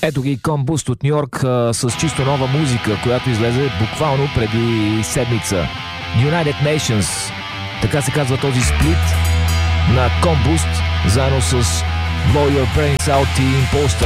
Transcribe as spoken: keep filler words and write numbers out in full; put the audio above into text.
Ето ги Combust от Ню Йорк с чисто нова музика, която излезе буквално преди седмица. United Nations, така се казва този сплит на Combust, заедно с Blow Your Brains Out и Imposter.